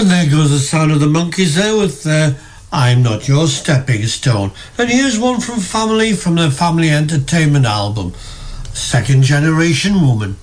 And there goes the sound of the Monkees there with I'm Not Your Stepping Stone. And here's one from the Family Entertainment album, Second Generation Woman.